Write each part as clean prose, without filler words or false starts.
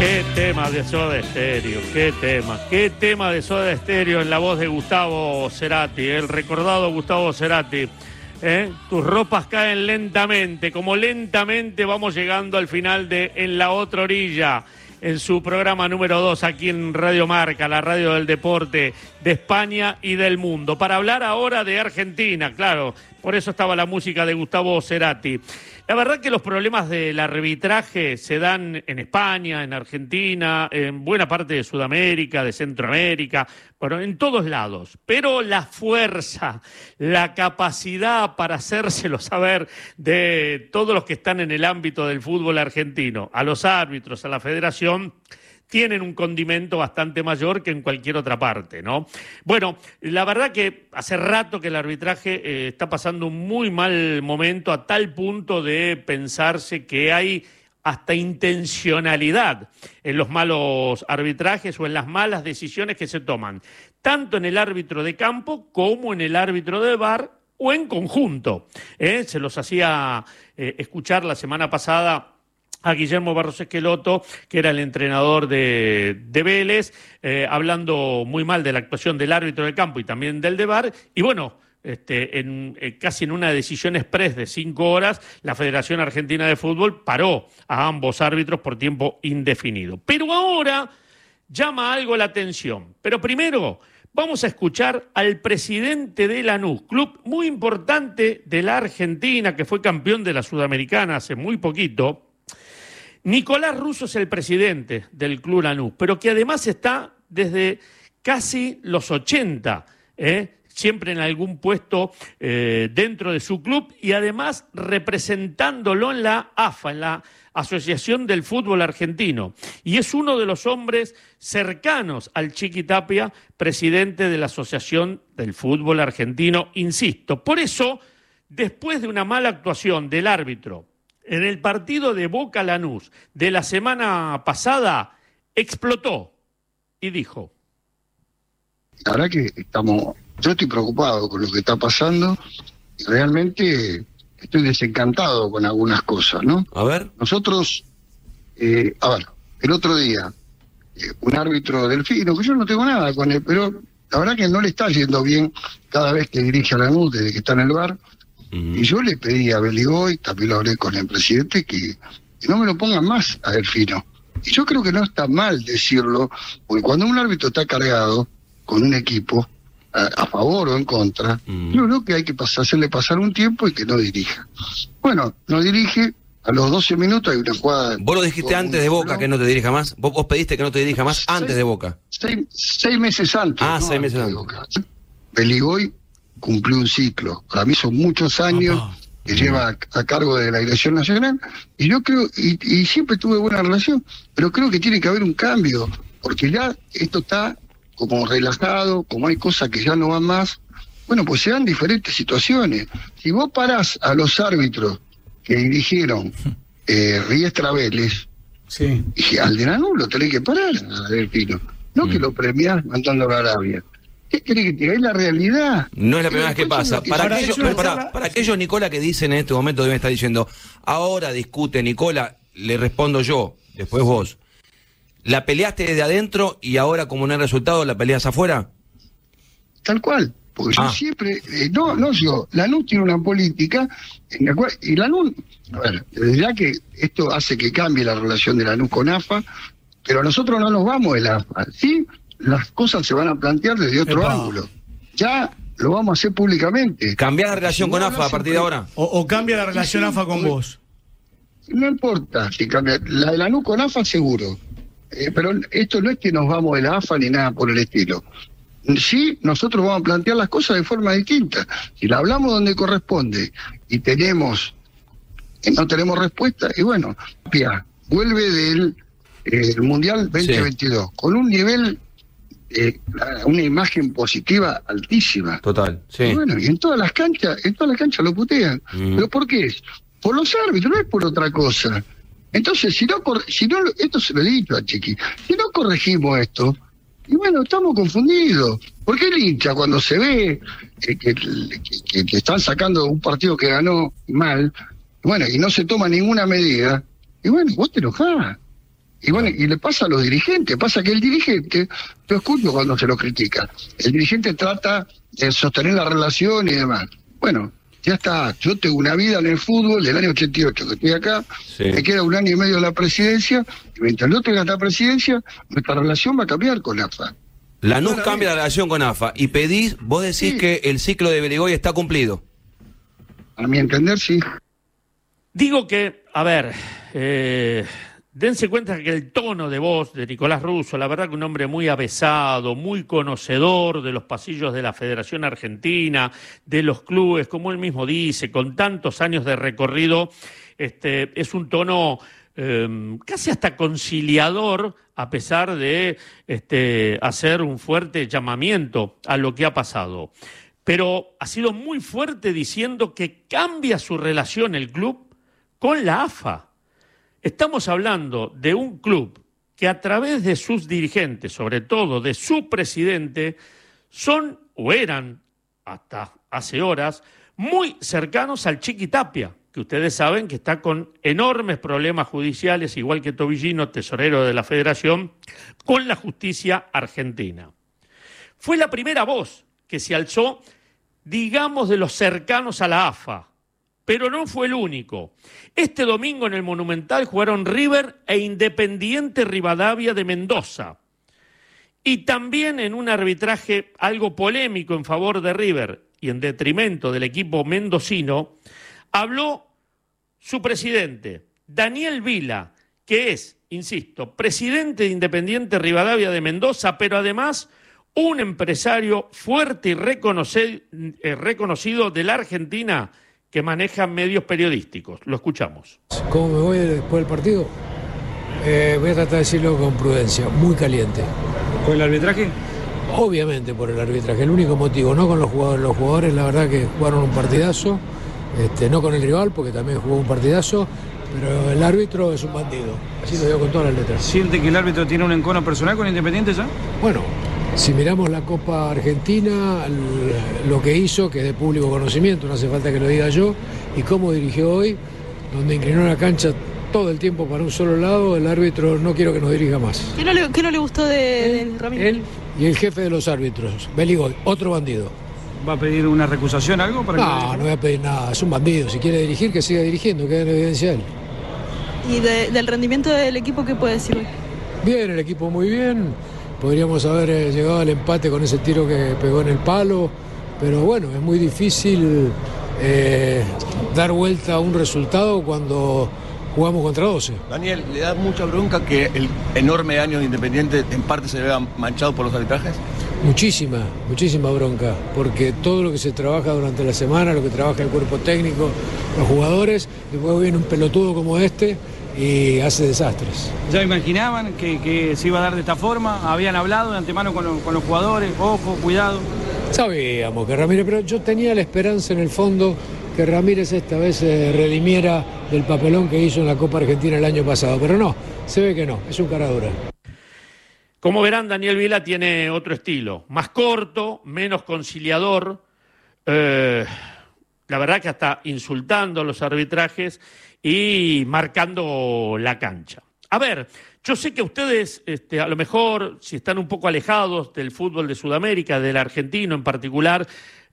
Qué tema de Soda Stereo, qué tema de Soda Stereo en la voz de Gustavo Cerati, el recordado Gustavo Cerati. Tus ropas caen lentamente, como lentamente vamos llegando al final de En la Otra Orilla, en su programa número 2 aquí en Radio Marca, la radio del deporte de España y del mundo. Para hablar ahora de Argentina, claro, por eso estaba la música de Gustavo Cerati. La verdad que los problemas del arbitraje se dan en España, en Argentina, en buena parte de Sudamérica, de Centroamérica, bueno, en todos lados. Pero la fuerza, la capacidad para hacérselo saber de todos los que están en el ámbito del fútbol argentino, a los árbitros, a la federación, tienen un condimento bastante mayor que en cualquier otra parte, ¿no? Bueno, la verdad que hace rato que el arbitraje está pasando un muy mal momento, a tal punto de pensarse que hay hasta intencionalidad en los malos arbitrajes o en las malas decisiones que se toman, tanto en el árbitro de campo como en el árbitro de VAR o en conjunto. Se los hacía escuchar la semana pasada a Guillermo Barros Esqueloto, que era el entrenador de Vélez, hablando muy mal de la actuación del árbitro de campo y también del de VAR, y bueno, casi en una decisión express de 5 horas, la Federación Argentina de Fútbol paró a ambos árbitros por tiempo indefinido. Pero ahora llama algo la atención. Pero primero vamos a escuchar al presidente de Lanús, club muy importante de la Argentina, que fue campeón de la Sudamericana hace muy poquito. Nicolás Russo es el presidente del Club Lanús, pero que además está desde casi los 80, siempre en algún puesto dentro de su club y además representándolo en la AFA, en la Asociación del Fútbol Argentino. Y es uno de los hombres cercanos al Chiqui Tapia, presidente de la Asociación del Fútbol Argentino, insisto. Por eso, después de una mala actuación del árbitro en el partido de Boca Lanús de la semana pasada, explotó y dijo: la verdad que yo estoy preocupado con lo que está pasando y realmente estoy desencantado con algunas cosas, ¿no? A ver. Nosotros, el otro día, un árbitro Delfino, que yo no tengo nada con él, pero la verdad que no le está yendo bien cada vez que dirige a Lanús desde que está en el VAR. Y yo le pedí a Beligoy, también lo hablé con el presidente, que no me lo pongan más a Delfino. Y yo creo que no está mal decirlo, porque cuando un árbitro está cargado con un equipo, a favor o en contra, yo creo que hay que hacerle pasar un tiempo y que no dirija. Bueno, no dirige, a los 12 minutos hay una jugada... Vos lo dijiste antes de Boca, que no te dirija más. Vos pediste que no te dirija más antes de Boca. 6 meses antes. Ah, ¿no? 6 meses antes. Beligoy cumplió un ciclo. Para mí son muchos años que lleva a cargo de la dirección nacional, y yo creo, y siempre tuve buena relación, pero creo que tiene que haber un cambio, porque ya esto está como relajado, como hay cosas que ya no van más. Bueno, pues se dan diferentes situaciones. Si vos parás a los árbitros que dirigieron Riestra Vélez, sí, y al de Lanús lo tenés que parar a Delfino, no que lo premiás mandándolo a Arabia. ¿Qué querés que te diga? Es la realidad. No es la primera vez que pasa. Para aquellos, Nicola, que dicen en este momento, deben estar diciendo, ahora discute Nicola, le respondo yo, después vos. ¿La peleaste desde adentro y ahora, como no hay resultado, la peleas afuera? Tal cual. Porque yo siempre, Lanús tiene una política en la cual, y Lanús, a ver, ya que esto hace que cambie la relación de Lanús con AFA, pero nosotros no nos vamos de la AFA, ¿sí? Las cosas se van a plantear desde otro ángulo. Ya lo vamos a hacer públicamente. ¿Cambiás la relación con AFA a partir de ahora? ¿O cambia la relación AFA con vos? No importa si cambia. La de Lanús con AFA seguro. Pero esto no es que nos vamos de la AFA ni nada por el estilo. Sí, nosotros vamos a plantear las cosas de forma distinta. Si la hablamos donde corresponde y no tenemos respuesta, y bueno, vuelve del Mundial 2022 con un nivel, una imagen positiva altísima. Total, sí. Y bueno, y en todas las canchas lo putean. ¿Pero por qué es? Por los árbitros, no es por otra cosa. Entonces, si no, esto se lo he dicho a Chiqui, si no corregimos esto, y bueno, estamos confundidos. ¿Por qué el hincha, cuando se ve que le están sacando un partido que ganó mal, bueno, y no se toma ninguna medida, y bueno, vos te enojás? Y bueno, y le pasa a los dirigentes, pasa que el dirigente, yo escucho cuando se lo critica, el dirigente trata de sostener la relación y demás. Bueno, ya está, yo tengo una vida en el fútbol del año 88 que estoy acá, me queda 1 año y medio de la presidencia, y mientras no tenga esta presidencia, nuestra relación va a cambiar con AFA. Lanús cambia la relación con AFA y vos decís que el ciclo de Beligoy está cumplido. A mi entender, sí. Digo que, a ver, dense cuenta que el tono de voz de Nicolás Russo, la verdad que un hombre muy avesado, muy conocedor de los pasillos de la Federación Argentina, de los clubes, como él mismo dice, con tantos años de recorrido, es un tono casi hasta conciliador, a pesar de hacer un fuerte llamamiento a lo que ha pasado. Pero ha sido muy fuerte diciendo que cambia su relación el club con la AFA. Estamos hablando de un club que a través de sus dirigentes, sobre todo de su presidente, son o eran, hasta hace horas, muy cercanos al Chiqui Tapia, que ustedes saben que está con enormes problemas judiciales, igual que Tobillino, tesorero de la Federación, con la justicia argentina. Fue la primera voz que se alzó, digamos, de los cercanos a la AFA, pero no fue el único. Este domingo en el Monumental jugaron River e Independiente Rivadavia de Mendoza. Y también en un arbitraje algo polémico en favor de River y en detrimento del equipo mendocino, habló su presidente, Daniel Vila, que es, insisto, presidente de Independiente Rivadavia de Mendoza, pero además un empresario fuerte y reconocido de la Argentina que maneja medios periodísticos. Lo escuchamos. ¿Cómo me voy después del partido? Voy a tratar de decirlo con prudencia, muy caliente. ¿Por el arbitraje? Obviamente por el arbitraje, el único motivo, no con los jugadores. Los jugadores la verdad que jugaron un partidazo, no con el rival porque también jugó un partidazo, pero el árbitro es un bandido, así lo digo con todas las letras. ¿Siente que el árbitro tiene un encono personal con Independiente ya? Bueno, si miramos la Copa Argentina, lo que hizo, que es de público conocimiento, no hace falta que lo diga yo, y cómo dirigió hoy, donde inclinó la cancha todo el tiempo para un solo lado, el árbitro no quiero que nos dirija más. ¿Qué no le gustó de Ramírez? Él y el jefe de los árbitros, Beligoy, otro bandido. ¿Va a pedir una recusación, algo? No voy a pedir nada, es un bandido. Si quiere dirigir, que siga dirigiendo, quede en evidencia él. ¿Y del rendimiento del equipo qué puede decir hoy? Bien, el equipo muy bien. Podríamos haber llegado al empate con ese tiro que pegó en el palo, pero bueno, es muy difícil dar vuelta a un resultado cuando jugamos contra 12. Daniel, ¿le da mucha bronca que el enorme año de Independiente en parte se vea manchado por los arbitrajes? Muchísima bronca, porque todo lo que se trabaja durante la semana, lo que trabaja el cuerpo técnico, los jugadores, después viene un pelotudo como este y hace desastres. ¿Ya imaginaban que se iba a dar de esta forma? ¿Habían hablado de antemano con los jugadores? Ojo, cuidado. Sabíamos que Ramírez, pero yo tenía la esperanza en el fondo que Ramírez esta vez se redimiera del papelón que hizo en la Copa Argentina el año pasado, pero no, se ve que no, es un cara dura. Como verán, Daniel Vila tiene otro estilo, más corto, menos conciliador, la verdad que hasta insultando los arbitrajes y marcando la cancha. A ver, yo sé que ustedes, a lo mejor, si están un poco alejados del fútbol de Sudamérica, del argentino en particular,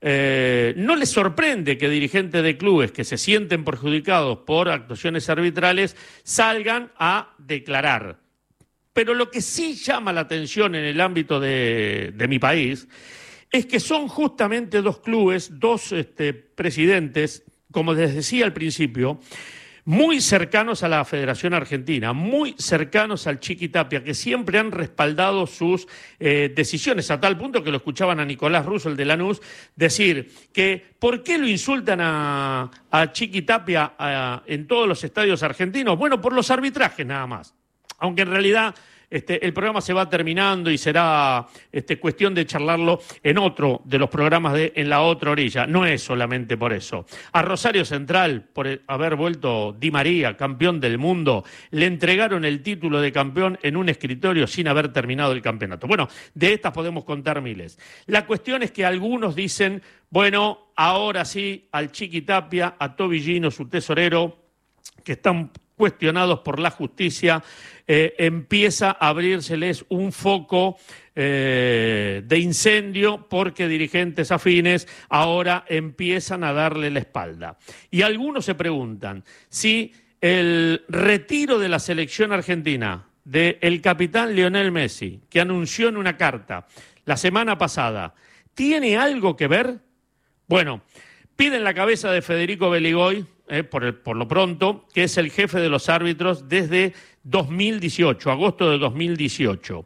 no les sorprende que dirigentes de clubes que se sienten perjudicados por actuaciones arbitrales salgan a declarar. Pero lo que sí llama la atención en el ámbito de mi país es que son justamente dos clubes, dos presidentes, como les decía al principio, muy cercanos a la Federación Argentina, muy cercanos al Chiqui Tapia, que siempre han respaldado sus decisiones, a tal punto que lo escuchaban a Nicolás Russo, el de Lanús, decir que ¿por qué lo insultan a Chiqui Tapia en todos los estadios argentinos? Bueno, por los arbitrajes nada más. Aunque en realidad el programa se va terminando y será cuestión de charlarlo en otro de los programas de En la Otra Orilla. No es solamente por eso. A Rosario Central, por haber vuelto Di María, campeón del mundo, le entregaron el título de campeón en un escritorio sin haber terminado el campeonato. Bueno, de estas podemos contar miles. La cuestión es que algunos dicen, bueno, ahora sí, al Chiqui Tapia, a Tobillino, su tesorero, que están cuestionados por la justicia, empieza a abrírseles un foco de incendio porque dirigentes afines ahora empiezan a darle la espalda. Y algunos se preguntan si el retiro de la selección argentina del capitán Lionel Messi, que anunció en una carta la semana pasada, ¿tiene algo que ver? Bueno, piden la cabeza de Federico Beligoy, por lo pronto, que es el jefe de los árbitros desde 2018, agosto de 2018.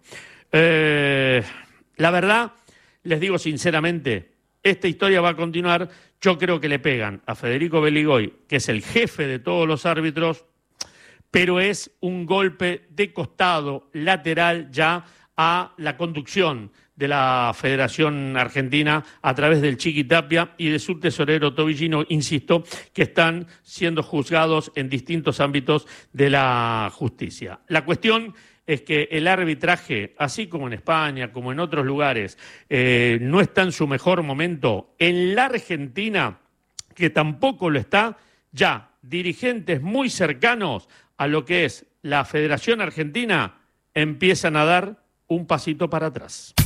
La verdad, les digo sinceramente, esta historia va a continuar. Yo creo que le pegan a Federico Beligoy, que es el jefe de todos los árbitros, pero es un golpe de costado, lateral ya a la conducción de la Federación Argentina a través del Chiqui Tapia y de su tesorero Tobillino, insisto, que están siendo juzgados en distintos ámbitos de la justicia. La cuestión es que el arbitraje, así como en España, como en otros lugares, no está en su mejor momento. En la Argentina, que tampoco lo está, ya dirigentes muy cercanos a lo que es la Federación Argentina empiezan a dar un pasito para atrás.